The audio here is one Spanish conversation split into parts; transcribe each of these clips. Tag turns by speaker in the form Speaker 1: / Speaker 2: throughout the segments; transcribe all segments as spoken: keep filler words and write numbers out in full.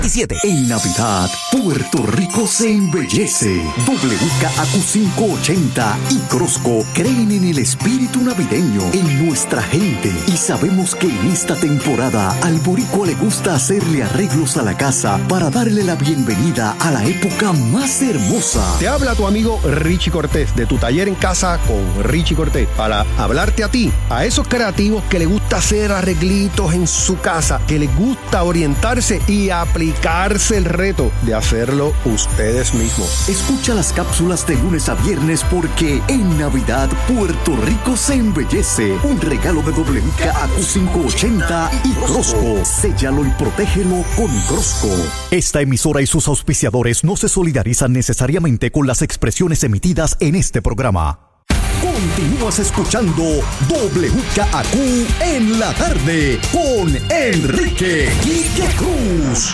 Speaker 1: En Navidad, Puerto Rico se embellece. W K A Q quinientos ochenta y Crosco creen en el espíritu navideño, en nuestra gente. Y sabemos que en esta temporada al boricua le gusta hacerle arreglos a la casa para darle la bienvenida a la época más hermosa.
Speaker 2: Te habla tu amigo Richie Cortés de tu taller en casa con Richie Cortés para hablarte a ti, a esos creativos que les gusta hacer arreglitos en su casa, que les gusta orientarse y aplicar el reto de hacerlo ustedes mismos.
Speaker 1: Escucha las cápsulas de lunes a viernes porque en Navidad Puerto Rico se embellece. Un regalo de W K A Q quinientos ochenta y Crosco. Séllalo y protégelo con Crosco. Esta emisora y sus auspiciadores no se solidarizan necesariamente con las expresiones emitidas en este programa. Continúas escuchando W K A Q en la tarde con Enrique Quique Cruz.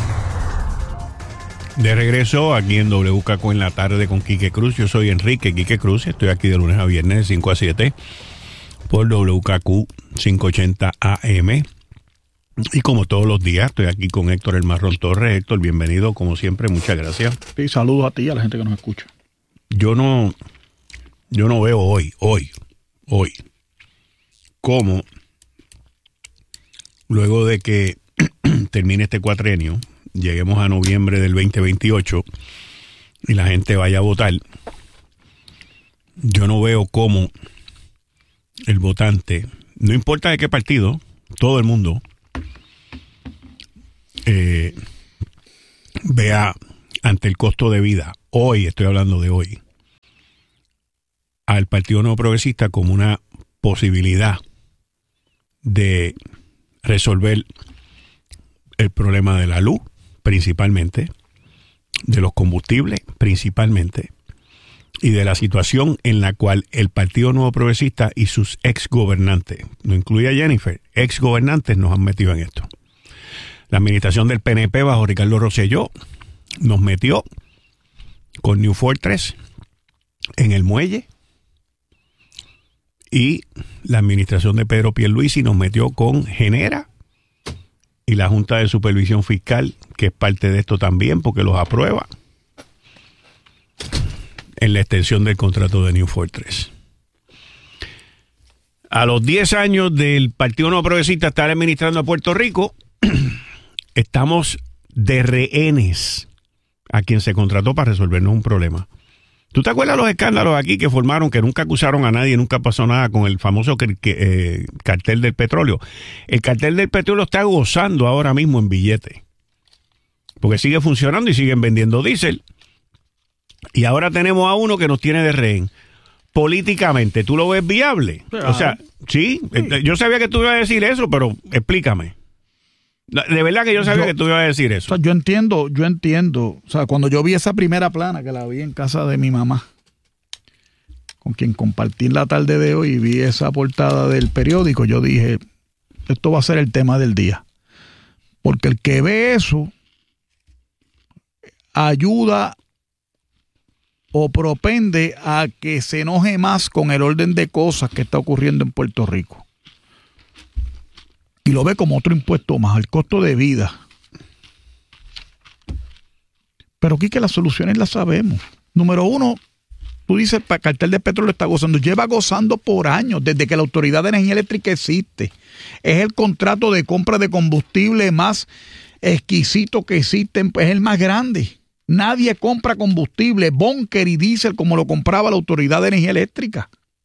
Speaker 3: De regreso aquí en W K Q en la tarde con Quique Cruz. Yo soy Enrique Quique Cruz. Estoy aquí de lunes a viernes de cinco a siete por W K Q quinientos ochenta A M. Y como todos los días, estoy aquí con Héctor El Marrón Torres. Héctor, bienvenido, como siempre. Muchas gracias.
Speaker 4: Sí, saludos a ti y a la gente que nos escucha.
Speaker 3: Yo no, yo no veo hoy, hoy, hoy, cómo luego de que termine este cuatrenio, lleguemos a noviembre del veinte veintiocho y la gente vaya a votar, yo no veo cómo el votante, no importa de qué partido, todo el mundo eh, vea ante el costo de vida, hoy estoy hablando de hoy, al Partido Nuevo Progresista como una posibilidad de resolver el problema de la luz, principalmente, de los combustibles, principalmente, y de la situación en la cual el Partido Nuevo Progresista y sus exgobernantes, no incluye a Jennifer, exgobernantes nos han metido en esto. La administración del P N P bajo Ricardo Rosselló nos metió con New Fortress en el muelle, y la administración de Pedro Pierluisi nos metió con Genera y la Junta de Supervisión Fiscal, que es parte de esto también, porque los aprueba, en la extensión del contrato de New Fortress. A los diez años del Partido Nuevo Progresista estar administrando a Puerto Rico, estamos de rehenes a quien se contrató para resolvernos un problema. ¿Tú te acuerdas los escándalos aquí que formaron, que nunca acusaron a nadie, nunca pasó nada con el famoso que, que, eh, cartel del petróleo? El cartel del petróleo está gozando ahora mismo en billete, porque sigue funcionando y siguen vendiendo diésel. Y ahora tenemos a uno que nos tiene de rehén. Políticamente, ¿tú lo ves viable? Claro. O sea, ¿sí? sí. Yo sabía que tú ibas a decir eso, pero explícame. De verdad que yo sabía yo, que tú ibas a decir eso.
Speaker 4: O sea, yo entiendo, yo entiendo. O sea, cuando yo vi esa primera plana, que la vi en casa de mi mamá, con quien compartí la tarde de hoy, y vi esa portada del periódico, yo dije, esto va a ser el tema del día. Porque el que ve eso ayuda o propende a que se enoje más con el orden de cosas que está ocurriendo en Puerto Rico. Y lo ve como otro impuesto más, el costo de vida. Pero aquí que las soluciones las sabemos. Número uno, tú dices, el cartel de petróleo está gozando. Lleva gozando por años, desde que la Autoridad de Energía Eléctrica existe. Es el contrato de compra de combustible más exquisito que existe, es el más grande. Nadie compra combustible, búnker y diésel como lo compraba la Autoridad de Energía Eléctrica.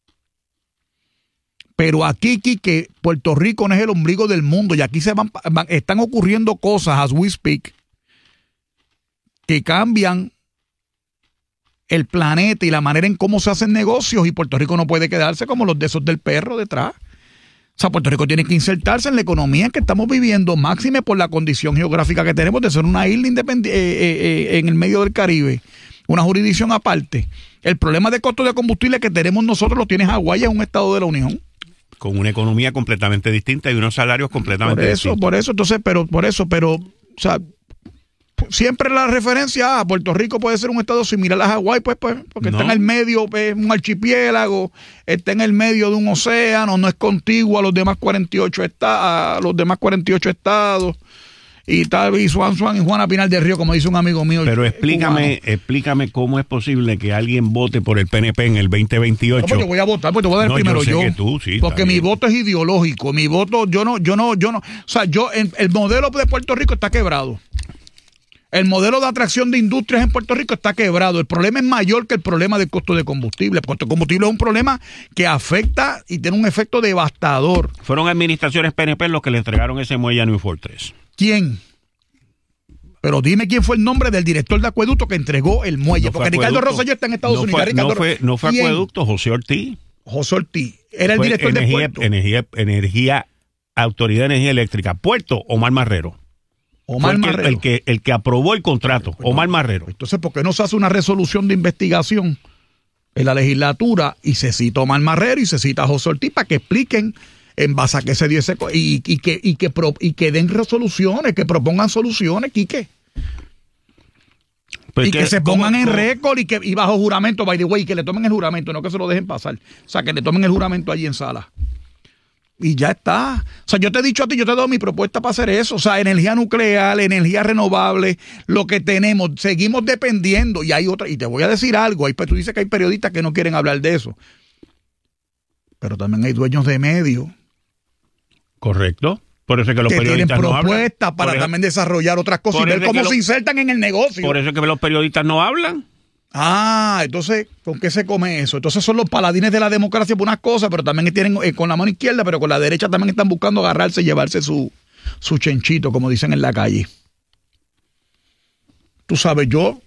Speaker 4: Pero aquí, que Puerto Rico no es el ombligo del mundo y aquí se van, van, están ocurriendo cosas, as we speak, que cambian el planeta y la manera en cómo se hacen negocios, y Puerto Rico no puede quedarse como los de esos del perro detrás. O sea, Puerto Rico tiene que insertarse en la economía que estamos viviendo, máxime por la condición geográfica que tenemos de ser una isla independiente eh, eh, en el medio del Caribe, una jurisdicción aparte. El problema de costo de combustible que tenemos nosotros lo tiene Hawái, es un estado de la Unión.
Speaker 3: Con una economía completamente distinta y unos salarios completamente
Speaker 4: por eso,
Speaker 3: distintos.
Speaker 4: Por eso, entonces, pero, por eso, pero, o sea, siempre la referencia a Puerto Rico puede ser un estado similar a Hawái, pues, pues, porque no. Está en el medio, es un archipiélago, está en el medio de un océano, no es contiguo a los demás cuarenta y ocho estados, a los demás cuarenta y ocho estados. y tal, y Juan Juan y Juana Pinal del Río, como dice un amigo mío.
Speaker 3: Pero explícame, cubano. explícame cómo es posible que alguien vote por el P N P en el veinte veintiocho.
Speaker 4: No, pues yo voy a votar, pues te voy a dar no, primero yo.
Speaker 3: yo. Tú, sí,
Speaker 4: porque mi voto es ideológico, mi voto, yo no, yo no, yo no, o sea, yo, el, el modelo de Puerto Rico está quebrado. El modelo de atracción de industrias en Puerto Rico está quebrado. El problema es mayor que el problema del costo de combustible. El costo de combustible es un problema que afecta y tiene un efecto devastador.
Speaker 3: Fueron administraciones P N P los que le entregaron ese muelle a New Fortress.
Speaker 4: ¿Quién? Pero dime quién fue el nombre del director de acueducto que entregó el muelle. No porque Ricardo Rosselló está en Estados
Speaker 3: no
Speaker 4: Unidos.
Speaker 3: Fue,
Speaker 4: Ricardo
Speaker 3: no, fue, no fue acueducto, José Ortiz.
Speaker 4: José Ortiz. Era el
Speaker 3: fue
Speaker 4: director
Speaker 3: energía,
Speaker 4: de puerto.
Speaker 3: Energía, energía, Autoridad de Energía Eléctrica. Puerto, Omar Marrero.
Speaker 4: Omar
Speaker 3: el que,
Speaker 4: Marrero.
Speaker 3: El que, el que aprobó el contrato, pues Omar no, Marrero.
Speaker 4: Entonces, ¿por qué no se hace una resolución de investigación en la legislatura y se cita a Omar Marrero y se cita a José Ortiz para que expliquen en base a qué se dio ese... Y, y, que, y, que, pro, y que den resoluciones, que propongan soluciones, Quique? Pues y que, que se pongan ¿cómo, en récord y que y bajo juramento, by the way, que le tomen el juramento, no que se lo dejen pasar. O sea, que le tomen el juramento allí en sala. Y ya está. O sea, yo te he dicho a ti, yo te he dado mi propuesta para hacer eso. O sea, energía nuclear, energía renovable, lo que tenemos, seguimos dependiendo. Y hay otra, y te voy a decir algo, hay, tú dices que hay periodistas que no quieren hablar de eso. Pero también hay dueños de medios.
Speaker 3: Correcto. Por eso es que los
Speaker 4: que
Speaker 3: periodistas
Speaker 4: tienen
Speaker 3: no
Speaker 4: propuestas
Speaker 3: hablan.
Speaker 4: para
Speaker 3: por
Speaker 4: también eso, desarrollar otras cosas y ver cómo se insertan en el negocio.
Speaker 3: Por eso es que los periodistas no hablan.
Speaker 4: Ah, entonces, ¿con qué se come eso? Entonces son los paladines de la democracia por unas cosas, pero también tienen eh, con la mano izquierda, pero con la derecha también están buscando agarrarse y llevarse su, su chenchito, como dicen en la calle. Tú sabes, yo,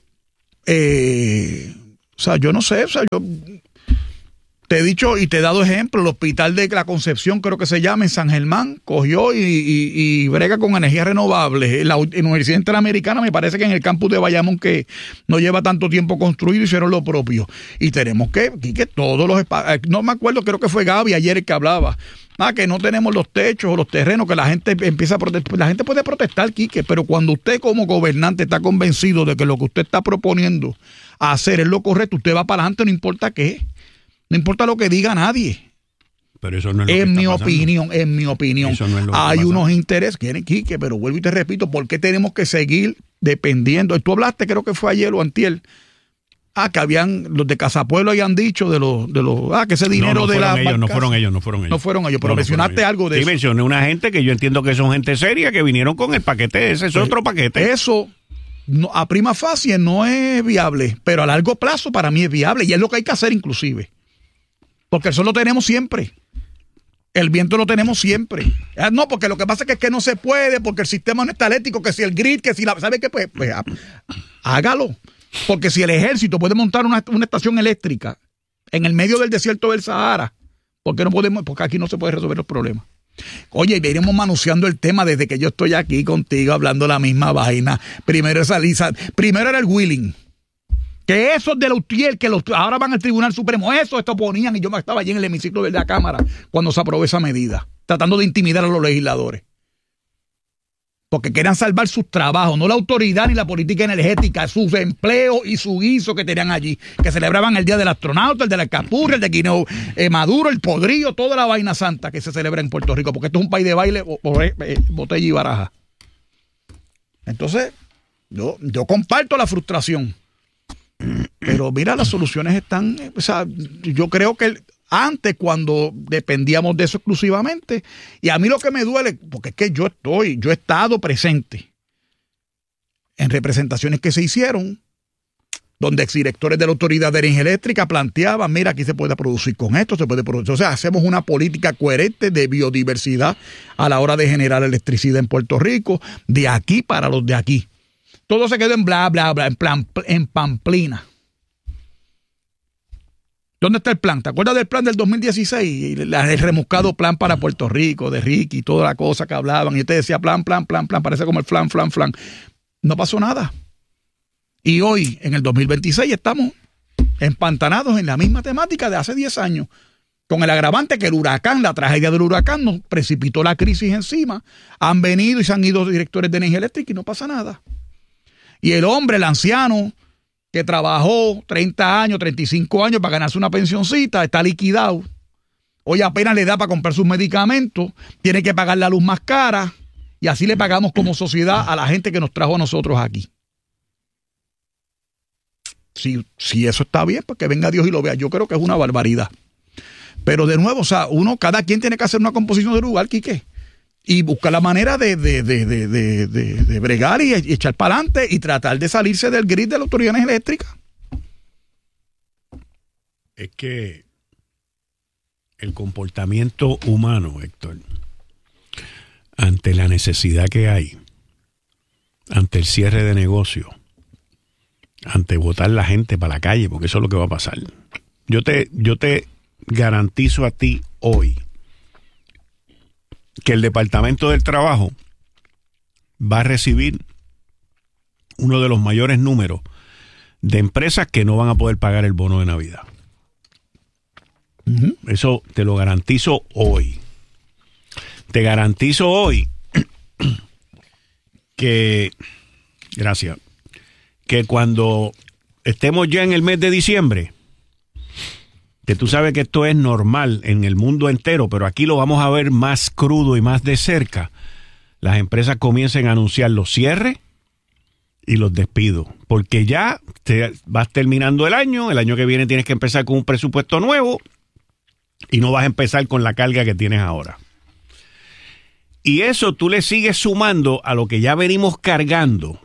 Speaker 4: eh, o sea, yo no sé, o sea, yo te he dicho y te he dado ejemplo, el Hospital de la Concepción, creo que se llama, en San Germán, cogió y, y, y brega con energías renovables. La Universidad Interamericana, me parece que en el campus de Bayamón, que no lleva tanto tiempo construido, hicieron lo propio. Y tenemos que, que todos los espacios, no me acuerdo, creo que fue Gaby ayer el que hablaba, ah, que no tenemos los techos o los terrenos, que la gente empieza a protestar. La gente puede protestar, Quique, pero cuando usted como gobernante está convencido de que lo que usted está proponiendo hacer es lo correcto, usted va para adelante, no importa qué. No importa lo que diga nadie.
Speaker 3: Pero eso no es lo que
Speaker 4: en
Speaker 3: está
Speaker 4: mi
Speaker 3: pasando.
Speaker 4: opinión, en mi opinión.
Speaker 3: Eso no es lo que
Speaker 4: hay
Speaker 3: está
Speaker 4: unos intereses, quieren, Quique, pero vuelvo y te repito, ¿por qué tenemos que seguir dependiendo? Tú hablaste, creo que fue ayer o antier, ah, que habían, los de Casapueblo habían dicho de los, de los, ah, que ese dinero
Speaker 3: no, no
Speaker 4: de la
Speaker 3: ellos, no fueron ellos, no fueron ellos.
Speaker 4: No fueron ellos, pero
Speaker 3: no, no
Speaker 4: mencionaste algo de
Speaker 3: sí,
Speaker 4: eso. Sí,
Speaker 3: mencioné una gente que yo entiendo que son gente seria, que vinieron con el paquete, ese es pues, otro paquete.
Speaker 4: Eso, no, a prima facie no es viable, pero a largo plazo para mí es viable y es lo que hay que hacer inclusive. Porque el sol lo tenemos siempre. El viento lo tenemos siempre. No, porque lo que pasa es que, es que no se puede, porque el sistema no está eléctrico, que si el grid, que si la... ¿Sabe qué? Pues, pues hágalo. Porque si el ejército puede montar una, una estación eléctrica en el medio del desierto del Sahara, ¿por qué no podemos? Porque aquí no se puede resolver los problemas. Oye, iremos manoseando el tema desde que yo estoy aquí contigo hablando la misma vaina. Primero esa Lisa, primero era el Wheeling. Que esos de la UTIER, que los, ahora van al Tribunal Supremo, eso esto ponían, y yo estaba allí en el hemiciclo de la Cámara cuando se aprobó esa medida, tratando de intimidar a los legisladores. Porque querían salvar sus trabajos, no la autoridad ni la política energética, sus empleos y su guiso que tenían allí, que celebraban el Día del Astronauta, el de la Alcapurria, el de Guineo eh, Maduro, el Podrillo, toda la vaina santa que se celebra en Puerto Rico, porque esto es un país de baile, o, o, eh, botella y baraja. Entonces, yo, yo comparto la frustración. Pero mira, las soluciones están, o sea, yo creo que el, antes cuando dependíamos de eso exclusivamente, y a mí lo que me duele, porque es que yo estoy, yo he estado presente en representaciones que se hicieron, donde exdirectores de la Autoridad de Energía Eléctrica planteaban, mira, aquí se puede producir con esto, se puede producir, o sea, hacemos una política coherente de biodiversidad a la hora de generar electricidad en Puerto Rico, de aquí para los de aquí. Todo se quedó en bla, bla, bla, en plan, en pamplina. ¿Dónde está el plan? ¿Te acuerdas del plan del dos mil dieciséis? El remuscado plan para Puerto Rico, de Ricky, toda la cosa que hablaban. Y usted decía plan, plan, plan, plan, parece como el flan, flan, flan. No pasó nada. Y hoy, en el dos mil veintiséis, estamos empantanados en la misma temática de hace diez años. Con el agravante que el huracán, la tragedia del huracán, nos precipitó la crisis encima. Han venido y se han ido directores de energía eléctrica y no pasa nada. Y el hombre, el anciano, que trabajó treinta años, treinta y cinco años para ganarse una pensioncita, está liquidado. Hoy apenas le da para comprar sus medicamentos, tiene que pagar la luz más cara Y así le pagamos como sociedad a la gente que nos trajo a nosotros aquí. Si, si eso está bien, pues que venga Dios y lo vea. Yo creo que es una barbaridad. Pero de nuevo, o sea, uno, cada quien tiene que hacer una composición de lugar, Quique. Y buscar la manera de, de, de, de, de, de, de bregar y, y echar para adelante y tratar de salirse del grid de la autoridad eléctrica.
Speaker 3: Es que el comportamiento humano, Héctor, ante la necesidad que hay, ante el cierre de negocio, ante botar la gente para la calle, porque eso es lo que va a pasar. Yo te, yo te garantizo a ti hoy que el Departamento del Trabajo va a recibir uno de los mayores números de empresas que no van a poder pagar el bono de Navidad. Uh-huh. Eso te lo garantizo hoy. Te garantizo hoy que, gracias, que cuando estemos ya en el mes de diciembre, que tú sabes que esto es normal en el mundo entero, pero aquí lo vamos a ver más crudo y más de cerca, las empresas comiencen a anunciar los cierres y los despidos, porque ya te vas terminando el año, el año que viene tienes que empezar con un presupuesto nuevo y no vas a empezar con la carga que tienes ahora. Y eso tú le sigues sumando a lo que ya venimos cargando.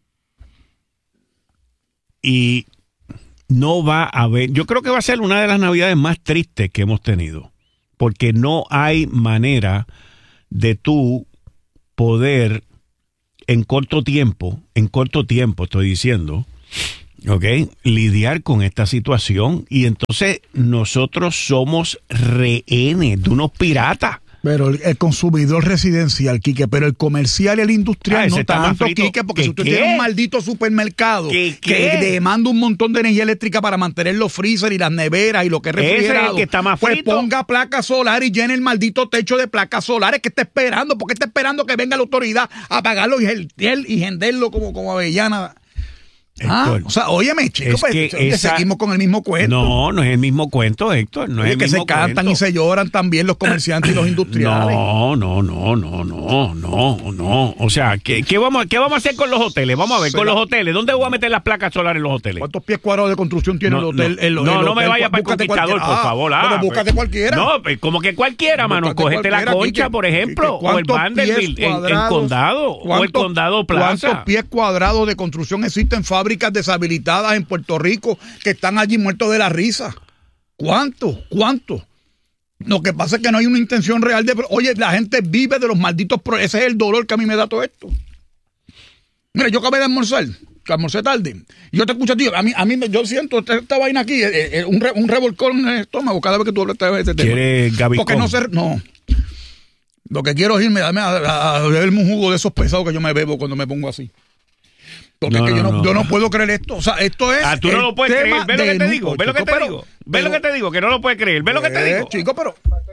Speaker 3: Y no va a haber, yo creo que va a ser una de las navidades más tristes que hemos tenido, porque no hay manera de tú poder en corto tiempo, en corto tiempo estoy diciendo, ok, lidiar con esta situación. Y entonces nosotros somos rehenes de unos piratas.
Speaker 4: Pero el, el consumidor residencial, Quique, pero el comercial y el industrial
Speaker 3: ah,
Speaker 4: no tanto, Quique, porque si usted
Speaker 3: ¿qué?
Speaker 4: tiene un maldito supermercado
Speaker 3: ¿Qué,
Speaker 4: que
Speaker 3: qué?
Speaker 4: demanda un montón de energía eléctrica para mantener los freezer y las neveras y lo que es refrigerado,
Speaker 3: ¿Ese es el que está más
Speaker 4: pues
Speaker 3: frito?
Speaker 4: ponga placa solar y llene el maldito techo de placas solares que está esperando, porque está esperando que venga la autoridad a pagarlo y, el, y venderlo como, como avellana. Ah,
Speaker 3: Héctor,
Speaker 4: o sea, óyeme, chicos, pues,
Speaker 3: esa...
Speaker 4: seguimos con el mismo cuento.
Speaker 3: No, no es el mismo cuento, Héctor. No
Speaker 4: Oye,
Speaker 3: es el
Speaker 4: que
Speaker 3: mismo
Speaker 4: se cantan
Speaker 3: cuento.
Speaker 4: y se lloran también los comerciantes y los industriales.
Speaker 3: No, no, no, no, no, no, no. O sea, ¿qué, qué, vamos, ¿qué vamos a hacer con los hoteles? Vamos a ver,
Speaker 4: Se
Speaker 3: con
Speaker 4: la...
Speaker 3: los hoteles. ¿Dónde voy a meter las placas solares en los hoteles?
Speaker 4: ¿Cuántos pies cuadrados de construcción tiene
Speaker 3: no,
Speaker 4: el hotel?
Speaker 3: No,
Speaker 4: el,
Speaker 3: no,
Speaker 4: el
Speaker 3: no
Speaker 4: hotel,
Speaker 3: me vayas para el Conquistador, por
Speaker 4: ah,
Speaker 3: favor. Ah,
Speaker 4: pero búscate cualquiera.
Speaker 3: No, pues, como que cualquiera, mano. Cógete la Concha,
Speaker 4: Quique,
Speaker 3: por ejemplo, o el Vanderbilt, el, el Condado, o el Condado Plaza.
Speaker 4: ¿Cuántos pies cuadrados de construcción existen? Fábricas deshabilitadas en Puerto Rico que están allí muertos de la risa. ¿Cuánto? ¿Cuánto? Lo que pasa es que no hay una intención real de... Oye, la gente vive de los malditos... Pro... Ese es el dolor que a mí me da todo esto. Mira, yo acabé de almorzar, que almorcé tarde. Y yo te escucho, tío, a mí, a mí yo siento esta, esta vaina aquí, eh, eh, un, re, un revolcón en el estómago cada vez que tú hablas de este tema.
Speaker 3: ¿Quieres Gaby?
Speaker 4: Porque no sé... No. Lo que quiero es irme a, a, a beberme un jugo de esos pesados que yo me bebo cuando me pongo así. Porque
Speaker 3: no,
Speaker 4: es que
Speaker 3: no,
Speaker 4: yo, no,
Speaker 3: no.
Speaker 4: yo no puedo creer esto. O sea, esto es.
Speaker 3: Ah, tú no lo puedes creer. Ve lo que te digo. Ve lo que te digo. Ve lo que te digo, que no lo puedes creer. Ve lo que te digo.
Speaker 4: Chico, pero.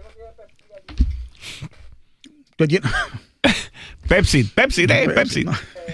Speaker 3: Pepsi, Pepsi, eh, Pepsi.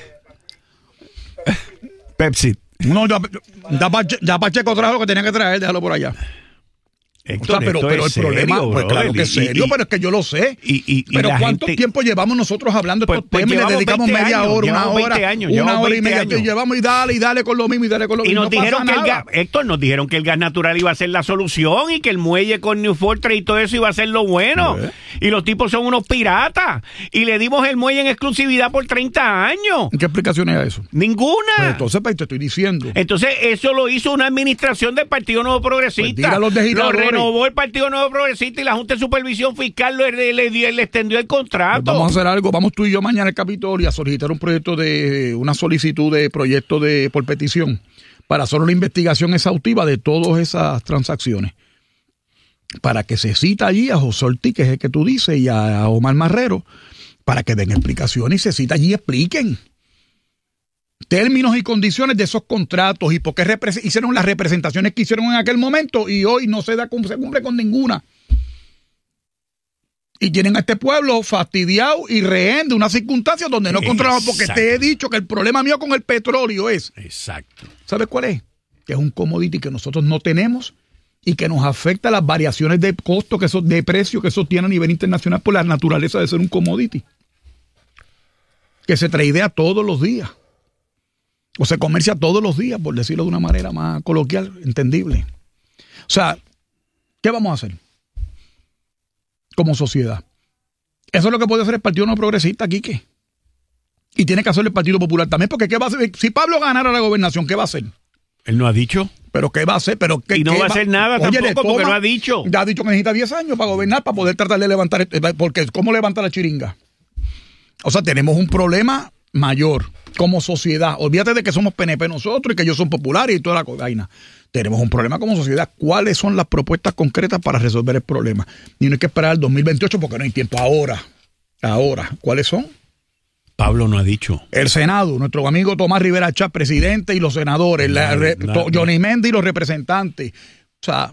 Speaker 3: Pepsi.
Speaker 4: No, ya, ya, pa, ya Pacheco trajo lo que tenía que traer, déjalo por allá.
Speaker 3: Héctor,
Speaker 4: o sea, pero, pero el
Speaker 3: serio,
Speaker 4: problema, pues
Speaker 3: brother,
Speaker 4: claro que es serio,
Speaker 3: y, y,
Speaker 4: pero es que yo lo sé.
Speaker 3: Y, y, y
Speaker 4: pero ¿cuánto
Speaker 3: gente...
Speaker 4: tiempo llevamos nosotros hablando de
Speaker 3: pues,
Speaker 4: estos
Speaker 3: pues
Speaker 4: temas y le dedicamos media
Speaker 3: años,
Speaker 4: hora, una hora,
Speaker 3: años,
Speaker 4: una hora y media?
Speaker 3: años.
Speaker 4: Y llevamos y dale, y dale con lo mismo, y dale con lo
Speaker 3: y
Speaker 4: mismo.
Speaker 3: Nos
Speaker 4: no
Speaker 3: dijeron
Speaker 4: pasa
Speaker 3: que el
Speaker 4: nada.
Speaker 3: gas, Héctor, nos dijeron que el gas natural iba a ser la solución y que el muelle con New Fortress y todo eso iba a ser lo bueno. ¿Eh? Y los tipos son unos piratas. Y le dimos el muelle en exclusividad por treinta años.
Speaker 4: ¿Qué explicación es eso?
Speaker 3: Ninguna.
Speaker 4: Pues entonces, pues, te estoy diciendo.
Speaker 3: Entonces, eso lo hizo una administración del Partido Nuevo Progresista.
Speaker 4: Pues los
Speaker 3: lo renovó el Partido Nuevo Progresista y la Junta de Supervisión Fiscal le, le, le, le extendió el contrato.
Speaker 4: Pues vamos a hacer algo. Vamos tú y yo mañana al Capitolio a solicitar un proyecto de, una solicitud de proyecto de por petición para hacer una investigación exhaustiva de todas esas transacciones. Para que se cita allí a José Ortiz, que es el que tú dices, y a Omar Marrero, para que den explicaciones y se cita allí y expliquen términos y condiciones de esos contratos y por qué repre- hicieron las representaciones que hicieron en aquel momento y hoy no se da se cumple con ninguna. Y tienen a este pueblo fastidiado y rehén de una circunstancia donde no controlamos, porque te he dicho que el problema mío con el petróleo es,
Speaker 3: exacto,
Speaker 4: ¿sabes cuál es? Que es un commodity que nosotros no tenemos y que nos afecta las variaciones de costo, que eso, de precio que eso tiene a nivel internacional por la naturaleza de ser un commodity. que se tradea todos los días. O se comercia todos los días, por decirlo de una manera más coloquial, entendible. O sea, ¿qué vamos a hacer como sociedad? Eso es lo que puede hacer el Partido No Progresista, Quique. Y tiene que hacer el Partido Popular también, porque ¿qué va a hacer? Si Pablo ganara la gobernación, ¿qué va a hacer?
Speaker 3: Él no ha dicho.
Speaker 4: ¿Pero qué va a hacer? ¿Pero qué,
Speaker 3: y no
Speaker 4: qué
Speaker 3: va a hacer nada Oye, tampoco, toma, porque no ha dicho.
Speaker 4: Ya ha dicho que necesita diez años para gobernar, para poder tratar de levantar, porque ¿cómo levanta la chiringa? O sea, tenemos un problema mayor como sociedad. Olvídate de que somos P N P nosotros y que ellos son populares y toda la vaina. Tenemos un problema como sociedad. ¿Cuáles son las propuestas concretas para resolver el problema? Y no hay que esperar al dos mil veintiocho porque no hay tiempo. Ahora, ahora, ¿cuáles son?
Speaker 3: Pablo no ha dicho.
Speaker 4: El Senado, nuestro amigo Tomás Rivera Chá, presidente, y los senadores, nada, la, re, nada, Johnny nada. Méndez y los representantes. O sea,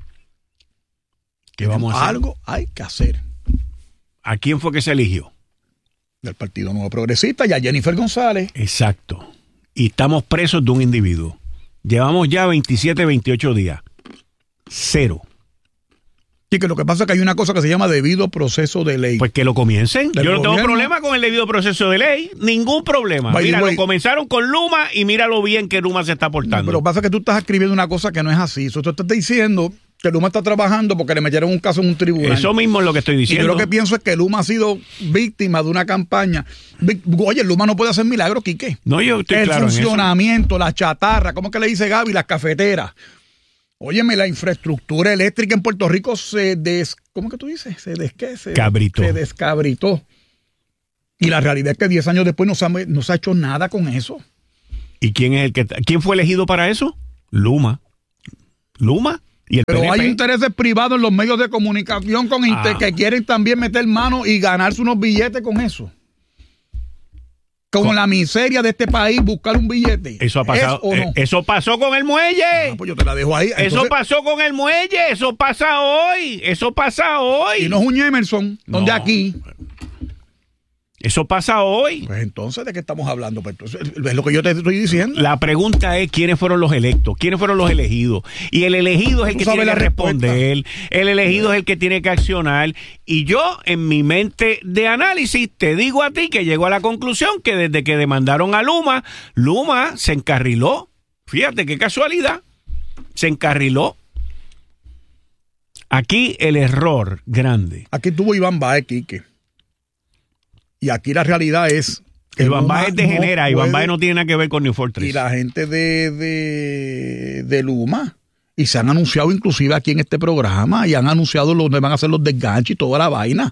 Speaker 3: ¿qué vamos a hacer?
Speaker 4: Algo hay que hacer.
Speaker 3: ¿A quién fue que se eligió?
Speaker 4: Del Partido Nuevo Progresista y a Jennifer González.
Speaker 3: Exacto. Y estamos presos de un individuo. Llevamos ya veintisiete, veintiocho días. Cero.
Speaker 4: Y que lo que pasa es que hay una cosa que se llama debido proceso de ley.
Speaker 3: Pues que lo comiencen. Yo no
Speaker 4: gobierno.
Speaker 3: tengo problema con el debido proceso de ley. Ningún problema.
Speaker 4: By
Speaker 3: mira,
Speaker 4: way,
Speaker 3: lo comenzaron con Luma y mira lo bien que Luma se está portando.
Speaker 4: No, pero lo que pasa es que tú estás escribiendo una cosa que no es así. Eso tú estás diciendo que Luma está trabajando porque le metieron un caso en un tribunal.
Speaker 3: Eso mismo es lo que estoy diciendo.
Speaker 4: Y yo lo que pienso es que Luma ha sido víctima de una campaña. Oye, Luma no puede hacer milagros, Quique.
Speaker 3: No, yo estoy
Speaker 4: el
Speaker 3: claro
Speaker 4: funcionamiento, en eso. La chatarra, ¿cómo que le dice Gaby? Las cafeteras. Óyeme, la infraestructura eléctrica en Puerto Rico se des... ¿Cómo que tú dices? Se des... ¿qué? Se,
Speaker 3: Cabritó.
Speaker 4: Se descabritó. Y la realidad es que diez años después no se, ha, no se ha hecho nada con eso.
Speaker 3: ¿Y quién es el que quién fue elegido para eso? Luma. Luma. Y el
Speaker 4: Pero
Speaker 3: P N P.
Speaker 4: hay intereses privados en los medios de comunicación con ah. que quieren también meter mano y ganarse unos billetes con eso. Con, con la miseria de este país, buscar un billete.
Speaker 3: Eso ha pasado.
Speaker 4: ¿Es o no?
Speaker 3: eh, eso pasó con el muelle.
Speaker 4: Ah, pues yo te la dejo ahí. Entonces,
Speaker 3: eso pasó con el muelle. Eso pasa hoy. Eso pasa hoy.
Speaker 4: Y no es un Emerson,
Speaker 3: no.
Speaker 4: donde aquí.
Speaker 3: Eso pasa hoy.
Speaker 4: Pues entonces, ¿de qué estamos hablando? Pues entonces, es lo que yo te estoy diciendo.
Speaker 3: La pregunta es quiénes fueron los electos, quiénes fueron los elegidos. Y el elegido es el que tiene que responder, el elegido es el que tiene que accionar. Y yo, en mi mente de análisis, te digo a ti que llego a la conclusión que desde que demandaron a Luma, Luma se encarriló. Fíjate qué casualidad. Se encarriló. Aquí el error grande.
Speaker 4: Aquí tuvo Iván Baez, Quique. Y aquí la realidad es...
Speaker 3: Iván Baez degenera, no Iván Baez no tiene nada que ver con New Fortress.
Speaker 4: Y la gente de, de, de Luma, y se han anunciado inclusive aquí en este programa, y han anunciado donde van a hacer los desganches y toda la vaina.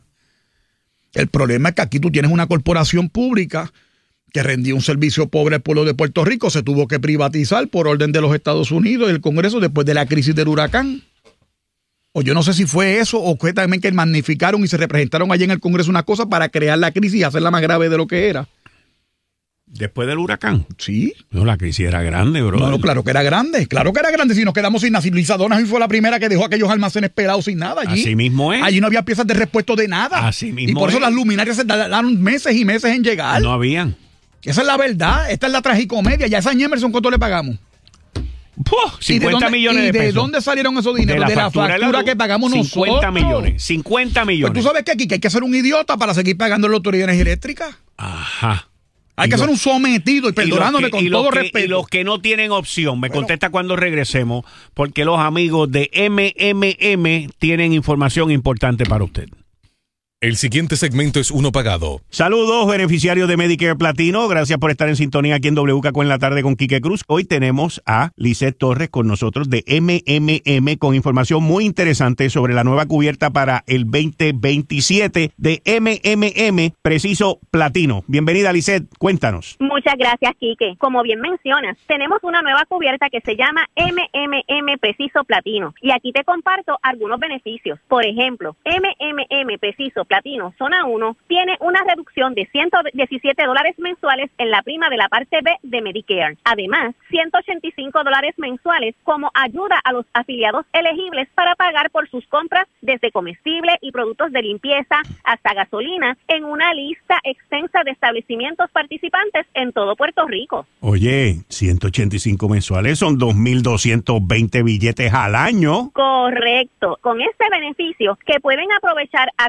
Speaker 4: El problema es que aquí tú tienes una corporación pública que rendía un servicio pobre al pueblo de Puerto Rico, se tuvo que privatizar por orden de los Estados Unidos y el Congreso después de la crisis del huracán. O yo no sé si fue eso o fue también que magnificaron y se representaron allí en el Congreso una cosa para crear la crisis y hacerla más grave de lo que era.
Speaker 3: Después del huracán.
Speaker 4: Sí.
Speaker 3: No, la crisis era grande, bro.
Speaker 4: No, no, claro que era grande. Claro que era grande. Si nos quedamos sin nada. Lizadonas y fue la primera que dejó aquellos almacenes pelados sin nada allí.
Speaker 3: Así mismo es.
Speaker 4: Allí no había piezas de repuesto de nada.
Speaker 3: Así mismo
Speaker 4: Y por eso
Speaker 3: es.
Speaker 4: las luminarias se tardaron meses y meses en llegar.
Speaker 3: No habían.
Speaker 4: Esa es la verdad. Esta es la tragicomedia. Ya a esa Emerson, ¿cuánto le pagamos?
Speaker 3: Puh, cincuenta millones de
Speaker 4: pesos. ¿Y de
Speaker 3: pesos.
Speaker 4: dónde salieron esos dineros?
Speaker 3: De la
Speaker 4: de la
Speaker 3: factura,
Speaker 4: factura
Speaker 3: la,
Speaker 4: que pagamos
Speaker 3: cincuenta
Speaker 4: nosotros.
Speaker 3: millones. cincuenta millones.
Speaker 4: Pues tú sabes que aquí que hay que ser un idiota para seguir pagando la Autoridad de Energía Eléctrica.
Speaker 3: Ajá.
Speaker 4: Hay
Speaker 3: y
Speaker 4: que
Speaker 3: lo,
Speaker 4: ser un sometido y perdonándome
Speaker 3: y que,
Speaker 4: con
Speaker 3: y
Speaker 4: todo
Speaker 3: que,
Speaker 4: respeto.
Speaker 3: Y los que no tienen opción, me bueno, contesta cuando regresemos, porque los amigos de M M M tienen información importante para usted.
Speaker 5: El siguiente segmento es uno pagado.
Speaker 3: Saludos, beneficiarios de Medicare Platino. Gracias por estar en sintonía aquí en W K Q en la tarde con Quique Cruz. Hoy tenemos a Lisette Torres con nosotros de M M M con información muy interesante sobre la nueva cubierta para el veinte veintisiete de M M M Preciso Platino. Bienvenida, Lisette. Cuéntanos.
Speaker 6: Muchas gracias, Quique. Como bien mencionas, tenemos una nueva cubierta que se llama M M M Preciso Platino. Y aquí te comparto algunos beneficios. Por ejemplo, M M M Preciso Platino Zona uno tiene una reducción de ciento diecisiete dólares mensuales en la prima de la parte B de Medicare. Además, ciento ochenta y cinco dólares mensuales como ayuda a los afiliados elegibles para pagar por sus compras desde comestibles y productos de limpieza hasta gasolina en una lista extensa de establecimientos participantes en todo Puerto Rico.
Speaker 3: Oye, ciento ochenta y cinco mensuales son dos mil doscientos veinte billetes al año.
Speaker 6: Correcto. Con este beneficio que pueden aprovechar a través de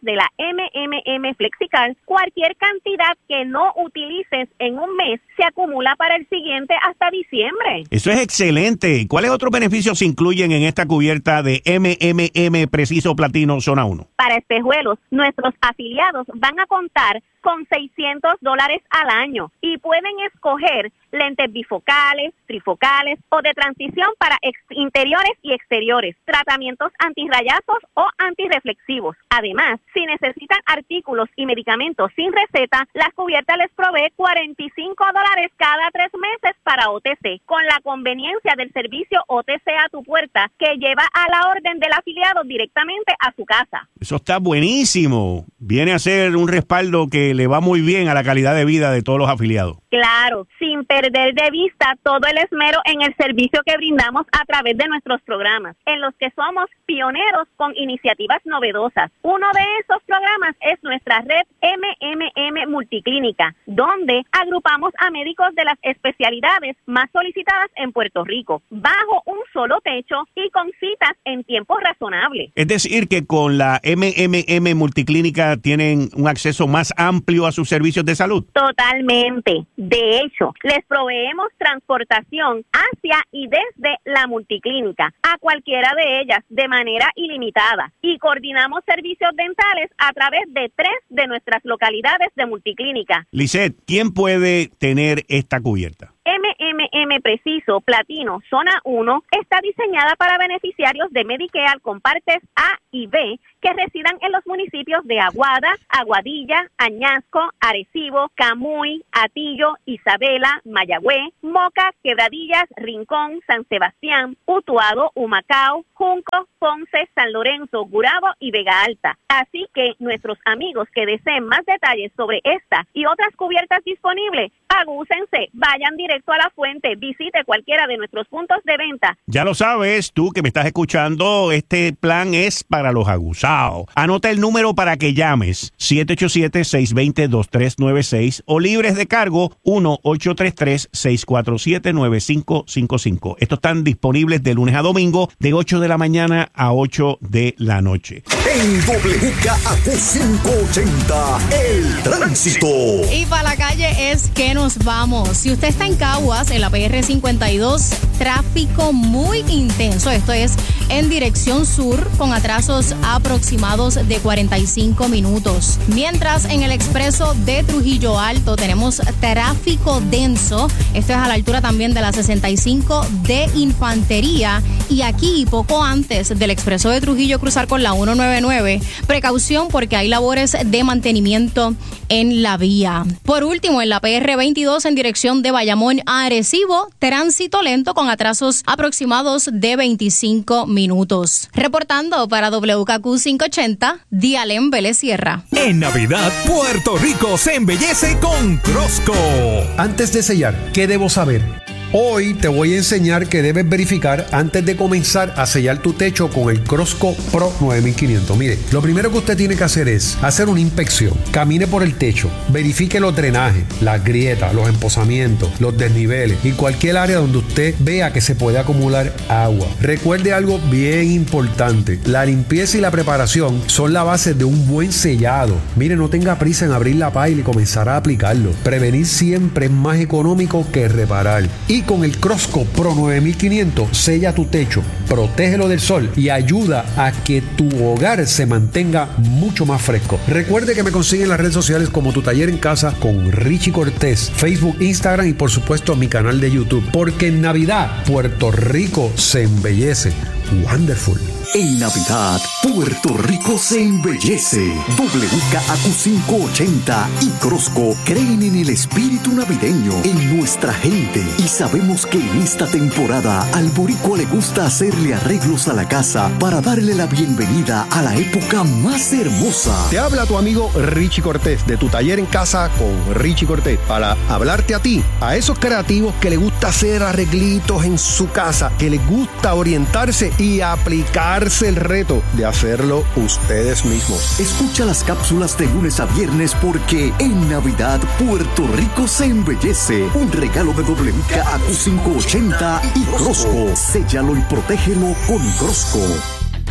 Speaker 6: de la M M M FlexiCard, cualquier cantidad que no utilices en un mes se acumula para el siguiente hasta diciembre.
Speaker 3: Eso es excelente. ¿Cuáles otros beneficios se incluyen en esta cubierta de M M M Preciso Platino Zona uno?
Speaker 6: Para espejuelos, nuestros afiliados van a contar con seiscientos dólares al año y pueden escoger lentes bifocales, trifocales o de transición para ex- interiores y exteriores, tratamientos antirrayazos o antirreflexivos. Además, si necesitan artículos y medicamentos sin receta, la cubierta les provee cuarenta y cinco dólares cada tres meses para O T C, con la conveniencia del servicio O T C a tu puerta, que lleva a la orden del afiliado directamente a su casa.
Speaker 3: Eso está buenísimo. Viene a ser un respaldo que le va muy bien a la calidad de vida de todos los afiliados.
Speaker 6: Claro, sin perder de vista todo el esmero en el servicio que brindamos a través de nuestros programas, en los que somos pioneros con iniciativas novedosas. Uno de esos programas es nuestra red M M M Multiclínica, donde agrupamos a médicos de las especialidades más solicitadas en Puerto Rico, bajo un solo techo y con citas en tiempos razonables.
Speaker 3: Es decir, que con la M M M Multiclínica tienen un acceso más amplio a sus servicios de salud.
Speaker 6: Totalmente. De hecho, les proveemos transportación hacia y desde la multiclínica a cualquiera de ellas de manera ilimitada y coordinamos servicios dentales a través de tres de nuestras localidades de multiclínica.
Speaker 3: Lisette, ¿quién puede tener esta cubierta?
Speaker 6: M M M Preciso Platino Zona uno está diseñada para beneficiarios de Medicare con partes A y B que residan en los municipios de Aguada, Aguadilla, Añasco, Arecibo, Camuy, Atillo, Isabela, Mayagüez, Moca, Quebradillas, Rincón, San Sebastián, Utuado, Humacao, Junco, Ponce, San Lorenzo, Gurabo y Vega Alta. Así que nuestros amigos que deseen más detalles sobre esta y otras cubiertas disponibles, agúcense, vayan directo a la fuente, visite cualquiera de nuestros puntos de venta.
Speaker 3: Ya lo sabes, tú que me estás escuchando, este plan es para los aguzados. Anota el número para que llames, siete ocho siete, seis dos cero, dos tres nueve seis o libres de cargo, uno ocho tres tres, seis cuatro siete, nueve cinco cinco cinco. Estos están disponibles de lunes a domingo, de ocho de la mañana a ocho de la noche.
Speaker 1: En W K A Q quinientos ochenta, el tránsito.
Speaker 7: Y para la calle es que nos vamos. Si usted está en Caguas, en la P R cincuenta y dos, tráfico muy intenso. Esto es en dirección sur, con atrasos aproximados de cuarenta y cinco minutos. Mientras en el expreso de Trujillo Alto tenemos tráfico denso. Esto es a la altura también de la sesenta y cinco de Infantería. Y aquí, poco antes del expreso de Trujillo cruzar con la ciento noventa y nueve, precaución porque hay labores de mantenimiento en la vía. Por último, en la P R veintidós en dirección de Bayamón a Arecibo, tránsito lento con atrasos aproximados de veinticinco minutos. Reportando para W K Q quinientos ochenta, Dialén Vélez Sierra.
Speaker 5: En Navidad, Puerto Rico se embellece con Crosco.
Speaker 2: Antes de sellar, ¿qué debo saber? Hoy te voy a enseñar que debes verificar antes de comenzar a sellar tu techo con el Crosco Pro nueve mil quinientos. Mire, lo primero que usted tiene que hacer es hacer una inspección. Camine por el techo, verifique los drenajes, las grietas, los emposamientos, los desniveles y cualquier área donde usted vea que se puede acumular agua. Recuerde algo bien importante: la limpieza y la preparación son la base de un buen sellado. Mire, no tenga prisa en abrir la paila y comenzar a aplicarlo. Prevenir siempre es más económico que reparar. Y con el Crosco Pro nueve mil quinientos sella tu techo, protégelo del sol y ayuda a que tu hogar se mantenga mucho más fresco. Recuerde que me consiguen en las redes sociales como Tu Taller en Casa con Richie Cortés, Facebook, Instagram y por supuesto mi canal de YouTube. Porque en Navidad Puerto Rico se embellece. Wonderful.
Speaker 1: En Navidad, Puerto Rico se embellece. W K A Q quinientos ochenta y Crosco creen en el espíritu navideño, en nuestra gente. Y sabemos que en esta temporada al boricua le gusta hacerle arreglos a la casa para darle la bienvenida a la época más hermosa.
Speaker 2: Te habla tu amigo Richie Cortés de Tu Taller en Casa con Richie Cortés para hablarte a ti, a esos creativos que les gusta hacer arreglitos en su casa, que les gusta orientarse y aplicar el reto de hacerlo ustedes mismos.
Speaker 1: Escucha las cápsulas de lunes a viernes porque en Navidad Puerto Rico se embellece. Un regalo de W K A Q quinientos ochenta y Crosco. Séllalo y protégelo con Crosco.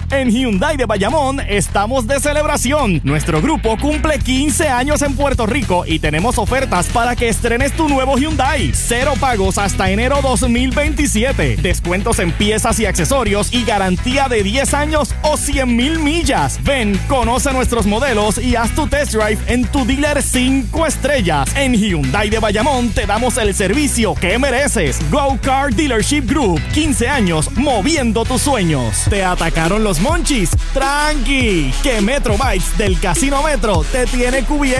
Speaker 8: En Hyundai de Bayamón estamos de celebración. Nuestro grupo cumple quince años en Puerto Rico y tenemos ofertas para que estrenes tu nuevo Hyundai. Cero pagos hasta enero dos mil veintisiete. Descuentos en piezas y accesorios y garantía de diez años o cien mil millas. Ven, conoce nuestros modelos y haz tu test drive en tu dealer cinco estrellas. En Hyundai de Bayamón te damos el servicio que mereces. Go Car Dealership Group. quince años moviendo tus sueños. ¿Te atacaron los monchis? Tranqui, que Metro Bytes del Casino Metro te tiene cubierto.